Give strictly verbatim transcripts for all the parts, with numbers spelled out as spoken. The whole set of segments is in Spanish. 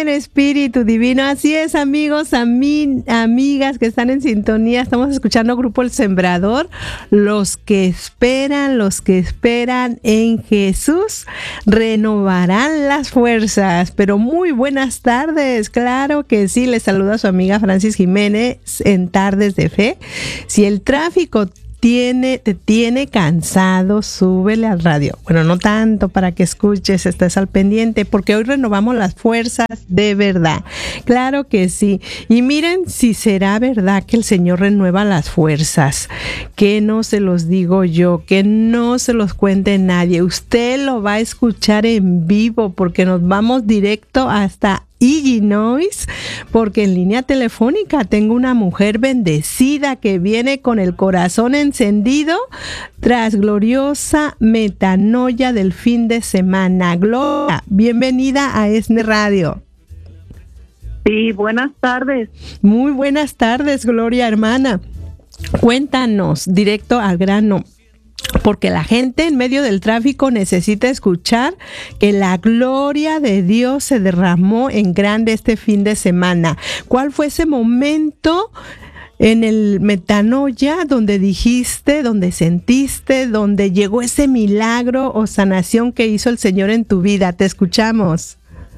Ven, Espíritu Divino. Así es, amigos, ami- amigas que están en sintonía. Estamos escuchando Grupo El Sembrador. Los que esperan, los que esperan en Jesús renovarán las fuerzas. Pero muy buenas tardes. Claro que sí. Les saluda su amiga Francis Jiménez en Tardes de Fe. Si el tráfico Tiene, te tiene cansado, súbele al radio. Bueno, no tanto para que escuches, estés al pendiente, porque hoy renovamos las fuerzas de verdad. Claro que sí. Y miren si será verdad que el Señor renueva las fuerzas, que no se los digo yo, que no se los cuente nadie. Usted lo va a escuchar en vivo, porque nos vamos directo hasta Illinois, porque en línea telefónica tengo una mujer bendecida que viene con el corazón encendido tras gloriosa metanoia del fin de semana. Gloria, bienvenida a ESNE Radio. Sí, buenas tardes. Muy buenas tardes, Gloria, hermana. Cuéntanos, directo al grano, porque la gente en medio del tráfico necesita escuchar que la gloria de Dios se derramó en grande este fin de semana. ¿Cuál fue ese momento en el metanoia donde dijiste, donde sentiste, donde llegó ese milagro o sanación que hizo el Señor en tu vida? Te escuchamos.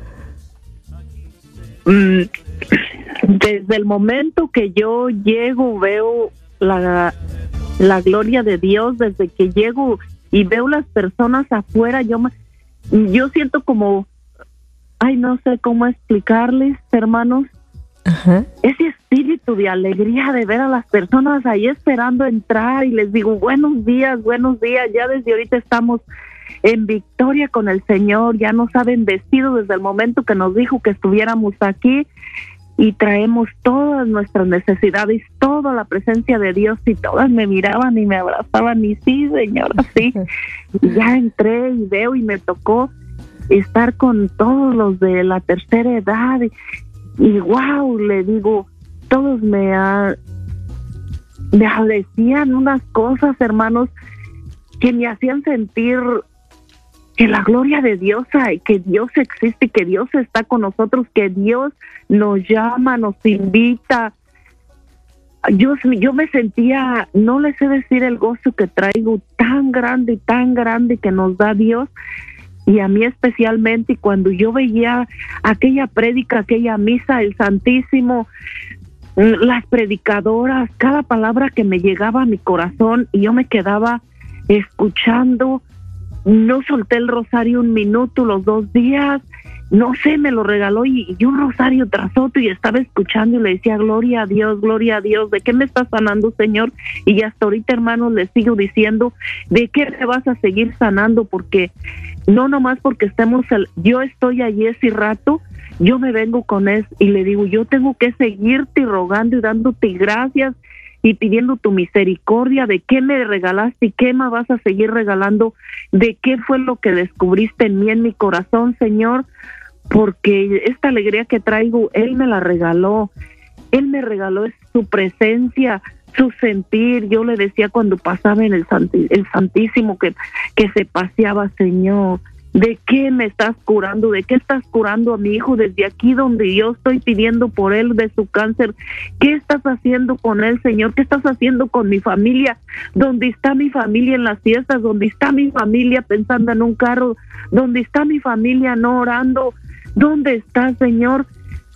Desde el momento que yo llego, veo la... la gloria de Dios. Desde que llego y veo las personas afuera, yo me, yo siento como, ay, no sé cómo explicarles, hermanos, Ajá. ese espíritu de alegría de ver a las personas ahí esperando entrar, y les digo, buenos días, buenos días. Ya desde ahorita estamos en victoria con el Señor, ya nos ha bendecido desde el momento que nos dijo que estuviéramos aquí, y traemos todas nuestras necesidades, toda la presencia de Dios, y todas me miraban y me abrazaban, y sí, señora, sí. Y ya entré y veo, y me tocó estar con todos los de la tercera edad, y, y wow, le digo, todos me, ha, me decían unas cosas, hermanos, que me hacían sentir que la gloria de Dios hay, que Dios existe, que Dios está con nosotros, que Dios nos llama, nos invita. Yo, yo me sentía, no les sé decir el gozo que traigo tan grande y tan grande que nos da Dios, y a mí especialmente. Y cuando yo veía aquella prédica, aquella misa, el Santísimo, las predicadoras, cada palabra que me llegaba a mi corazón, y yo me quedaba escuchando. No solté el rosario un minuto, los dos días, no sé, me lo regaló, y, y un rosario tras otro, y estaba escuchando y le decía, gloria a Dios, gloria a Dios. ¿De qué me estás sanando, Señor? Y hasta ahorita, hermanos, le sigo diciendo, ¿de qué me vas a seguir sanando? Porque no nomás porque estemos, el, yo estoy allí ese rato, yo me vengo con él y le digo, yo tengo que seguirte rogando y dándote gracias y pidiendo tu misericordia. ¿De qué me regalaste y qué me vas a seguir regalando? ¿De qué fue lo que descubriste en mí, en mi corazón, Señor? Porque esta alegría que traigo, Él me la regaló. Él me regaló su presencia, su sentir. Yo le decía cuando pasaba en el, Santi, el Santísimo que, que se paseaba, Señor, ¿de qué me estás curando? ¿De qué estás curando a mi hijo desde aquí donde yo estoy pidiendo por él de su cáncer? ¿Qué estás haciendo con él, Señor? ¿Qué estás haciendo con mi familia? ¿Dónde está mi familia en las fiestas? ¿Dónde está mi familia pensando en un carro? ¿Dónde está mi familia no orando? ¿Dónde está, Señor?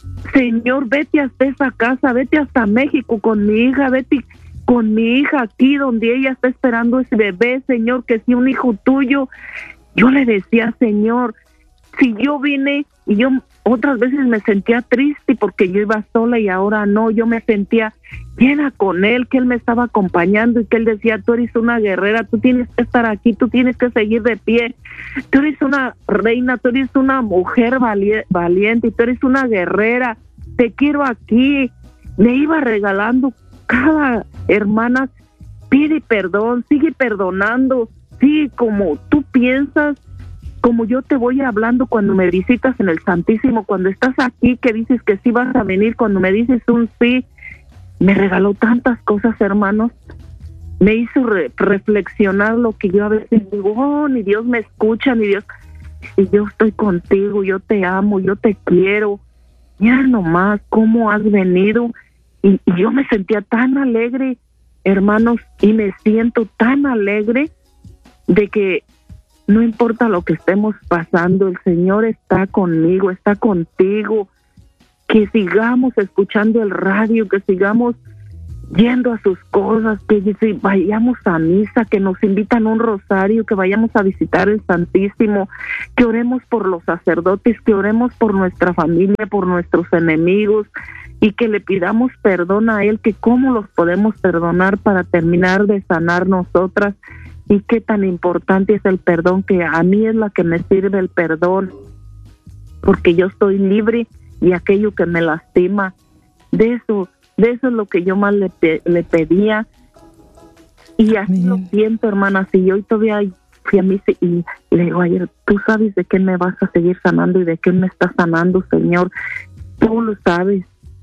Señor, vete hasta esa casa, vete hasta México con mi hija, vete con mi hija aquí donde ella está esperando ese bebé, Señor, que sea un hijo tuyo. Yo le decía, Señor, si yo vine y yo otras veces me sentía triste porque yo iba sola, y ahora no, yo me sentía llena con Él, que Él me estaba acompañando, y que Él decía, tú eres una guerrera, tú tienes que estar aquí, tú tienes que seguir de pie, tú eres una reina, tú eres una mujer vali- valiente, y tú eres una guerrera, te quiero aquí. Me iba regalando cada hermana, pide perdón, sigue perdonando, sí, como tú piensas, como yo te voy hablando cuando me visitas en el Santísimo, cuando estás aquí, que dices que sí vas a venir, cuando me dices un sí. Me regaló tantas cosas, hermanos. Me hizo re- reflexionar lo que yo a veces digo, oh, ni Dios me escucha, ni Dios. Y yo estoy contigo, yo te amo, yo te quiero. mira nomás cómo has venido. Y, y yo me sentía tan alegre, hermanos, y me siento tan alegre de que no importa lo que estemos pasando, el Señor está conmigo, está contigo. Que sigamos escuchando el radio, que sigamos yendo a sus cosas, que vayamos a misa, que nos invitan a un rosario, que vayamos a visitar el Santísimo, que oremos por los sacerdotes, que oremos por nuestra familia, por nuestros enemigos, y que le pidamos perdón a Él, que cómo los podemos perdonar para terminar de sanar nosotras, y qué tan importante es el perdón, que a mí es la que me sirve el perdón, porque yo estoy libre y aquello que me lastima, de eso, de eso es lo que yo más le, le pedía, y así Amén. Lo siento, hermana. Si yo hoy todavía fui a mí y le digo ayer, tú sabes de qué me vas a seguir sanando y de qué me estás sanando, Señor, tú lo sabes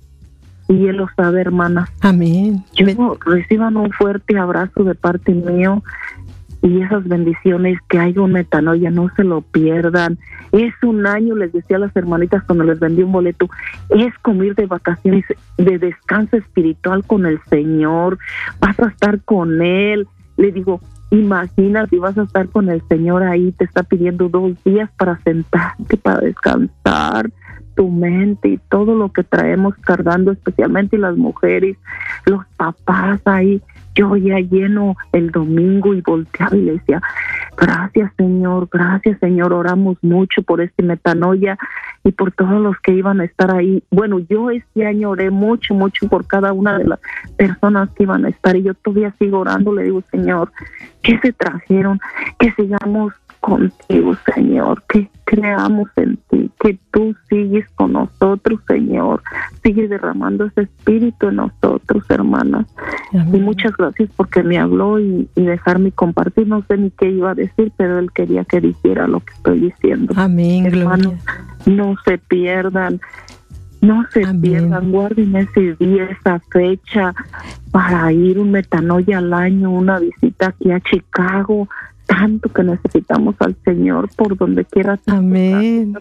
y Él lo sabe, hermana. Amén. Yo reciban un fuerte abrazo de parte mío. Y esas bendiciones que hay con Metanoia, no se lo pierdan. Es un año, les decía a las hermanitas cuando les vendí un boleto, es como ir de vacaciones, de descanso espiritual con el Señor. Vas a estar con Él. Le digo, imagina si vas a estar con el Señor ahí, te está pidiendo dos días para sentarte, para descansar tu mente y todo lo que traemos cargando, especialmente las mujeres, los papás ahí. Yo ya lleno el domingo y volteaba y le decía, gracias Señor, gracias Señor, oramos mucho por este Metanoia y por todos los que iban a estar ahí. Bueno, yo este año oré mucho, mucho por cada una de las personas que iban a estar y yo todavía sigo orando, le digo, Señor, que se trajeron, que sigamos contigo, Señor, que creamos en ti, que tú sigues con nosotros, Señor, sigues derramando ese espíritu en nosotros, hermanas. Amén. Y muchas gracias porque me habló y, y dejarme compartir. No sé ni qué iba a decir, pero él quería que dijera lo que estoy diciendo. Amén, hermanos, gloria. No se pierdan, no se Amén. pierdan, guarden ese día, esa fecha para ir un Metanoia al año, una visita aquí a Chicago. Tanto que necesitamos al Señor por donde quiera. Amén.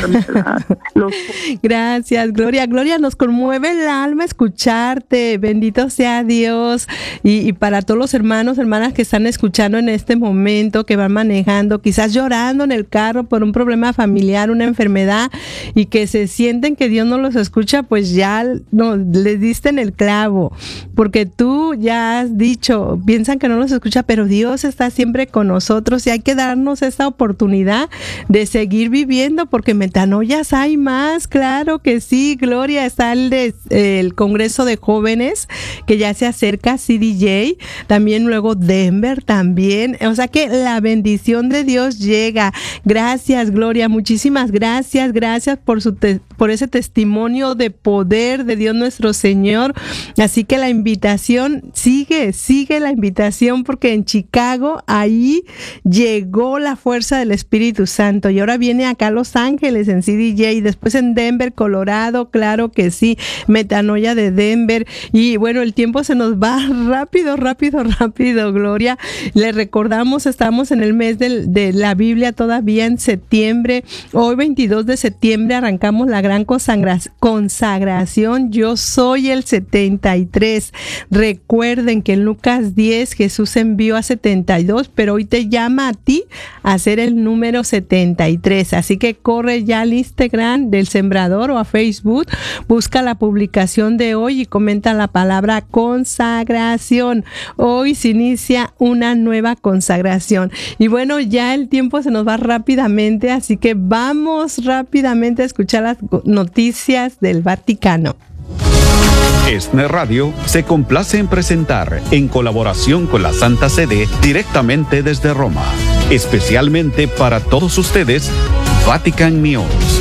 Los... Gracias, Gloria. Gloria, nos conmueve el alma escucharte. Bendito sea Dios. Y, y para todos los hermanos, hermanas que están escuchando en este momento, que van manejando, quizás llorando en el carro por un problema familiar, una enfermedad, y que se sienten que Dios no los escucha, pues ya no, les diste en el clavo. Porque tú ya has dicho, piensan que no los escucha, pero Dios está siempre con nosotros. Nosotros y hay que darnos esta oportunidad de seguir viviendo porque metanoias hay más, claro que sí. Gloria, está el, de, el Congreso de Jóvenes que ya se acerca, C D J, también luego Denver también, o sea que la bendición de Dios llega. Gracias, Gloria, muchísimas gracias, gracias por su te- por ese testimonio de poder de Dios nuestro Señor. Así que la invitación sigue, sigue la invitación porque en Chicago ahí llegó la fuerza del Espíritu Santo y ahora viene acá a Los Ángeles en C D J y después en Denver, Colorado, claro que sí, Metanoia de Denver. Y bueno, el tiempo se nos va rápido, rápido, rápido, Gloria. Le recordamos, estamos en el mes de, de la Biblia todavía en septiembre. Hoy veintidós de septiembre arrancamos la gran consagra- consagración. Yo soy el setenta y tres. Recuerden que en Lucas diez Jesús envió a setenta y dos, pero hoy te llama a ti a ser el número setenta y tres. Así que corre ya al Instagram del Sembrador o a Facebook, busca la publicación de hoy y comenta la palabra consagración. Hoy se inicia una nueva consagración. Y bueno, ya el tiempo se nos va rápidamente, así que vamos rápidamente a escuchar las noticias del Vaticano. ESNE Radio se complace en presentar, en colaboración con la Santa Sede, directamente desde Roma, especialmente para todos ustedes, Vatican News.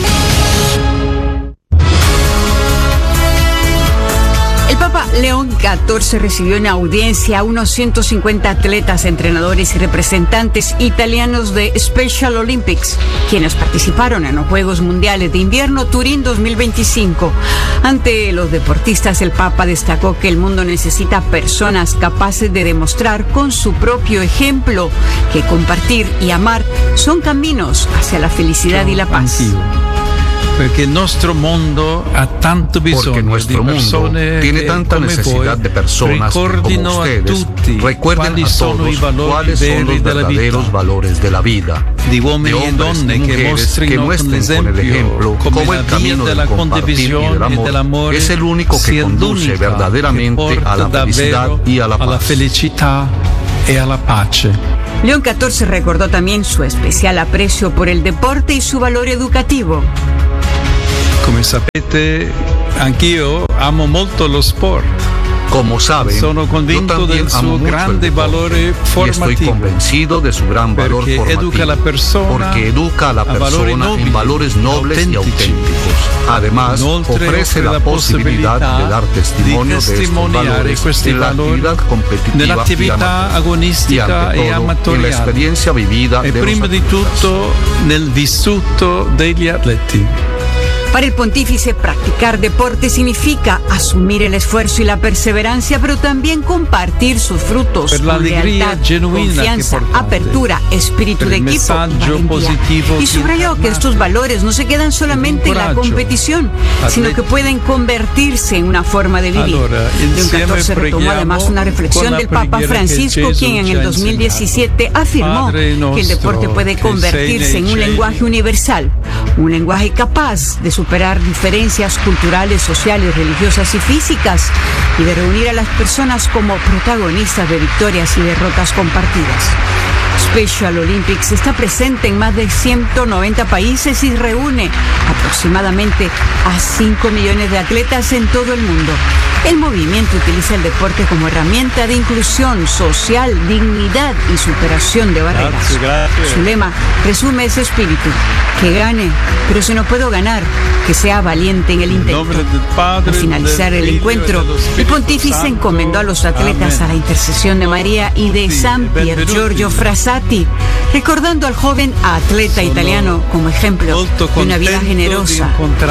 El Papa León catorce recibió en audiencia a unos ciento cincuenta atletas, entrenadores y representantes italianos de Special Olympics, quienes participaron en los Juegos Mundiales de Invierno Turín dos mil veinticinco. Ante los deportistas, el Papa destacó que el mundo necesita personas capaces de demostrar con su propio ejemplo que compartir y amar son caminos hacia la felicidad y la paz. Porque nuestro mundo ha tanto Porque nuestro mundo tiene tanta necesidad de personas que, como ustedes, recuerden a todos cuáles son los verdaderos valores de la vida, de hombres y mujeres que muestren con el ejemplo cómo el camino del compartir y del amor es el único que conduce verdaderamente a la felicidad y a la paz. Felicidad y a la paz. León catorce recordó también su especial aprecio por el deporte y su valor educativo. Come sapete, anch'io amo molto lo sport. Como saben, Sono convinto del suo grande valore formativo. Y estoy convencido de su gran valor formativo. Educa a la persona, porque educa a la persona nobili, en valores nobles y auténticos. Además, ofrece la posibilidad de dar testimonio de estos valores en la actividad competitiva agonistica e amatoriale, en la experiencia vivida e de prima los di tutto nel vissuto degli atleti. Para el pontífice, practicar deporte significa asumir el esfuerzo y la perseverancia, pero también compartir sus frutos per con lealtad, confianza, apertura, espíritu de equipo y valentía. Y subrayó que estos valores no se quedan solamente en la competición, sino que pueden convertirse en una forma de vivir. León catorce retomó además una reflexión del Papa Francisco, quien en el dos mil diecisiete afirmó que el deporte puede convertirse en un lenguaje universal, un lenguaje capaz de superar diferencias culturales, sociales, religiosas y físicas, y de reunir a las personas como protagonistas de victorias y derrotas compartidas. Special Olympics está presente en más de ciento noventa países y reúne aproximadamente a cinco millones de atletas en todo el mundo. El movimiento utiliza el deporte como herramienta de inclusión social, dignidad y superación de barreras. Gracias, gracias. Su lema resume ese espíritu: que gane, pero si no puedo ganar, que sea valiente en el intento. Al finalizar el encuentro, el pontífice encomendó a los atletas a la intercesión de María y de San Pier Giorgio Frassati, recordando al joven atleta italiano como ejemplo de una vida generosa.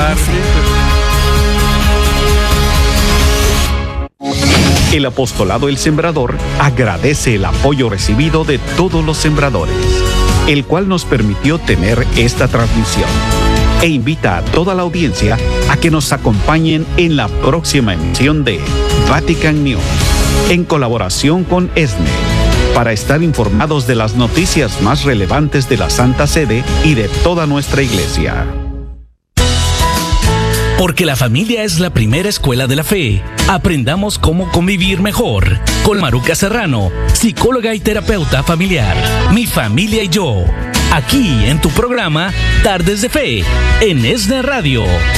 El apostolado El Sembrador agradece el apoyo recibido de todos los sembradores, el cual nos permitió tener esta transmisión, e invita a toda la audiencia a que nos acompañen en la próxima emisión de Vatican News, en colaboración con ESNE, para estar informados de las noticias más relevantes de la Santa Sede y de toda nuestra Iglesia. Porque la familia es la primera escuela de la fe. Aprendamos cómo convivir mejor. Con Maruca Serrano, psicóloga y terapeuta familiar. Mi familia y yo. Aquí en tu programa Tardes de Fe, en ESNE Radio.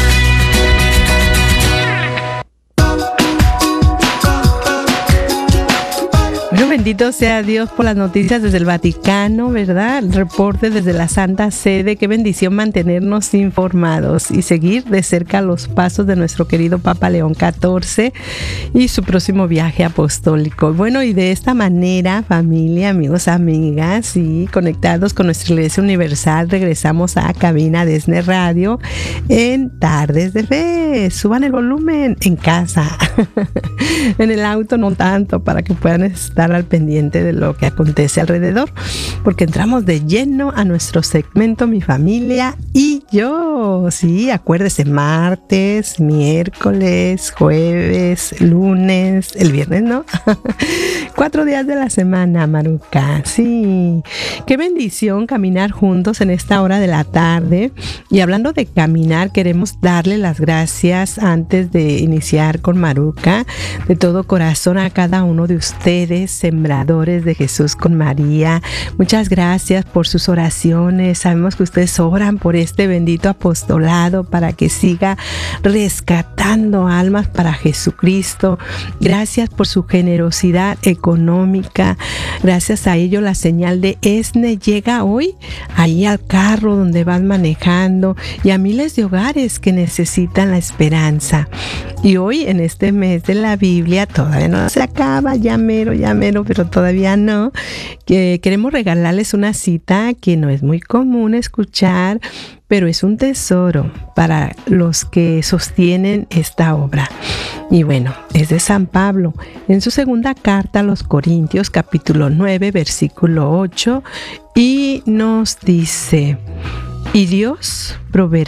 Bueno, bendito sea Dios por las noticias desde el Vaticano, ¿verdad? Reporte desde la Santa Sede. Qué bendición mantenernos informados y seguir de cerca los pasos de nuestro querido Papa León catorce y su próximo viaje apostólico. Bueno, y de esta manera, familia, amigos, amigas, y conectados con nuestra Iglesia Universal, regresamos a cabina de ESNE Radio en Tardes de Fe. Suban el volumen en casa, en el auto no tanto, para que puedan estar al pendiente de lo que acontece alrededor, porque entramos de lleno a nuestro segmento Mi Familia y Yo. Sí, acuérdese, martes, miércoles, jueves, lunes, el viernes, ¿no? Cuatro días de la semana, Maruca. Sí, qué bendición caminar juntos en esta hora de la tarde. Y hablando de caminar, queremos darle las gracias antes de iniciar con Maruca, de todo corazón, a cada uno de ustedes, sembradores de Jesús con María. Muchas gracias por sus oraciones. Sabemos que ustedes oran por este bendito apostolado para que siga rescatando almas para Jesucristo. Gracias por su generosidad económica. Gracias a ello la señal de ESNE llega hoy ahí al carro donde vas manejando y a miles de hogares que necesitan la esperanza. Y hoy, en este mes de la Biblia, todavía no se acaba, ya mero, ya mero, pero todavía no, que queremos regalarles una cita que no es muy común escuchar, pero es un tesoro para los que sostienen esta obra. Y bueno, es de San Pablo, en su segunda carta a los Corintios, capítulo nueve, versículo ocho, y nos dice: y Dios proveerá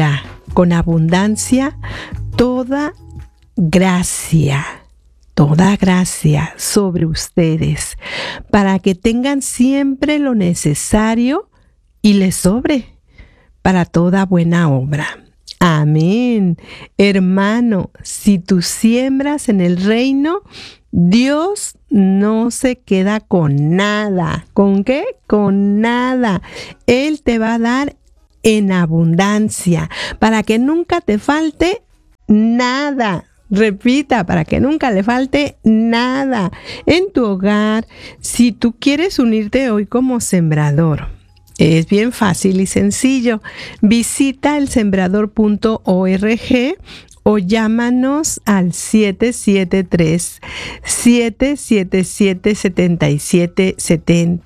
con abundancia toda gracia, toda gracia sobre ustedes, para que tengan siempre lo necesario y les sobre para toda buena obra. Amén. Hermano, si tú siembras en el reino, Dios no se queda con nada. ¿Con qué? Con nada. Él te va a dar en abundancia para que nunca te falte nada. Repita, para que nunca le falte nada en tu hogar. Si tú quieres unirte hoy como sembrador, es bien fácil y sencillo. Visita el sembrador punto org o llámanos al siete siete tres, siete siete siete, siete siete siete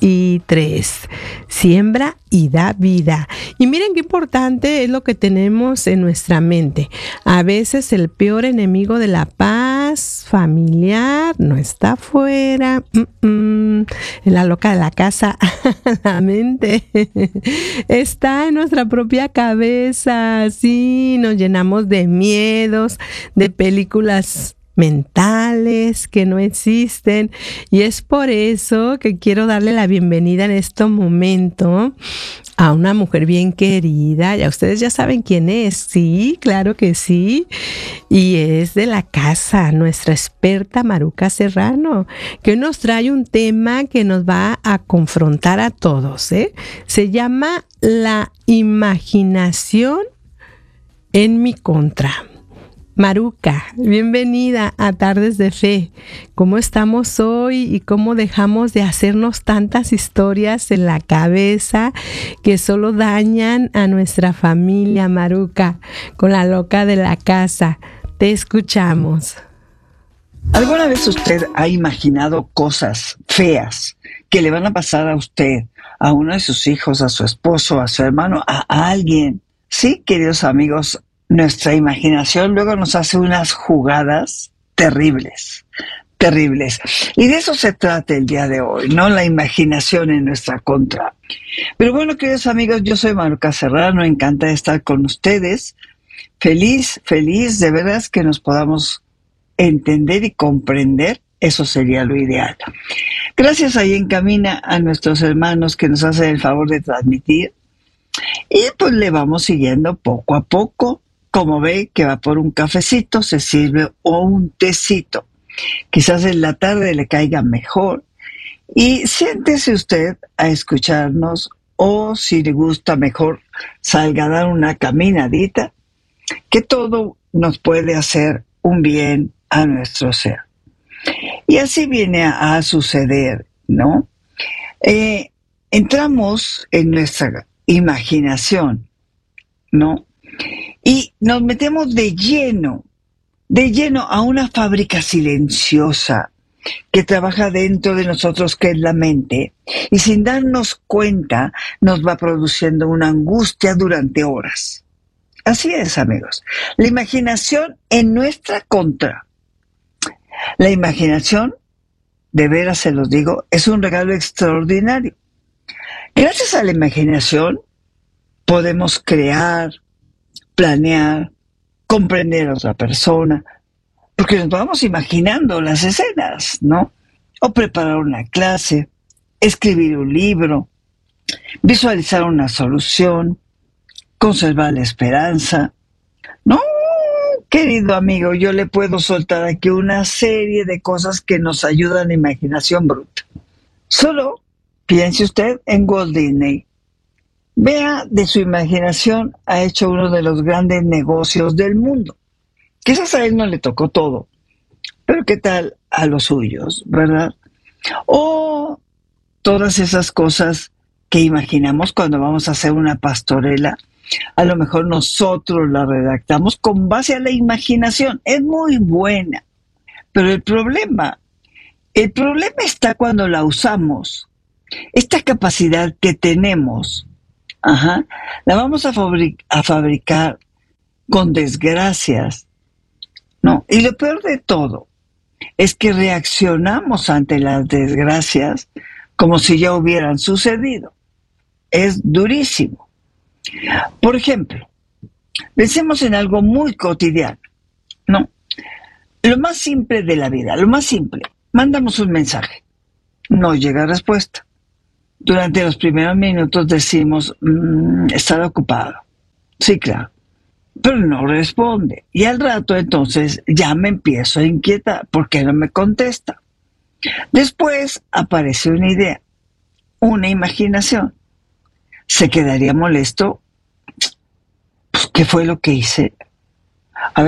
tres. Siembra y da vida. Y miren qué importante es lo que tenemos en nuestra mente. A veces el peor enemigo de la paz familiar no está afuera, mm-mm, en la loca de la casa, la mente está en nuestra propia cabeza. Sí, nos llenamos de miedos, de películas mentales que no existen, y es por eso que quiero darle la bienvenida en este momento a una mujer bien querida. Ya ustedes ya saben quién es, sí, claro que sí, y es de la casa, nuestra experta Maruca Serrano, que hoy nos trae un tema que nos va a confrontar a todos, ¿eh? Se llama la imaginación en mi contra. Maruca, bienvenida a Tardes de Fe. ¿Cómo estamos hoy y cómo dejamos de hacernos tantas historias en la cabeza que solo dañan a nuestra familia, Maruca, con la loca de la casa? Te escuchamos. ¿Alguna vez usted ha imaginado cosas feas que le van a pasar a usted, a uno de sus hijos, a su esposo, a su hermano, a alguien? Sí, queridos amigos, nuestra imaginación luego nos hace unas jugadas terribles, terribles. Y de eso se trata el día de hoy, ¿no? La imaginación en nuestra contra. Pero bueno, queridos amigos, yo soy Maruca Serrano, encantada de estar con ustedes. Feliz, feliz, de veras que nos podamos entender y comprender, eso sería lo ideal. Gracias ahí en Camina a nuestros hermanos que nos hacen el favor de transmitir. Y pues le vamos siguiendo poco a poco. Como ve que va por un cafecito, se sirve o un tecito. Quizás en la tarde le caiga mejor. Y siéntese usted a escucharnos, o si le gusta mejor, salga a dar una caminadita, que todo nos puede hacer un bien a nuestro ser. Y así viene a, a suceder, ¿no? Eh, entramos en nuestra imaginación, ¿no? Y nos metemos de lleno, de lleno a una fábrica silenciosa que trabaja dentro de nosotros, que es la mente, y sin darnos cuenta nos va produciendo una angustia durante horas. Así es, amigos. La imaginación en nuestra contra. La imaginación, de veras se los digo, es un regalo extraordinario. Gracias a la imaginación podemos crear, planear, comprender a otra persona, porque nos vamos imaginando las escenas, ¿no? O preparar una clase, escribir un libro, visualizar una solución, conservar la esperanza. No, querido amigo, yo le puedo soltar aquí una serie de cosas que nos ayudan a imaginación bruta. Solo piense usted en Walt Disney. Vea, de su imaginación ha hecho uno de los grandes negocios del mundo. Quizás a él no le tocó todo, pero ¿qué tal a los suyos, verdad? O todas esas cosas que imaginamos cuando vamos a hacer una pastorela, a lo mejor nosotros la redactamos con base a la imaginación. Es muy buena, pero el problema, el problema está cuando la usamos. Esta capacidad que tenemos, Ajá. la vamos a, fabric- a fabricar con desgracias, ¿no? Y lo peor de todo es que reaccionamos ante las desgracias como si ya hubieran sucedido. Es durísimo. Por ejemplo, Pensemos en algo muy cotidiano, ¿no? Lo más simple de la vida, lo más simple. Mandamos un mensaje. No llega respuesta. Durante los primeros minutos decimos, mmm, estará ocupado. Sí, claro. Pero no responde. Y al rato entonces ya me empiezo a inquietar. ¿Por qué no me contesta? Después aparece una idea, una imaginación. ¿Se quedaría molesto? Pues, ¿qué fue lo que hice?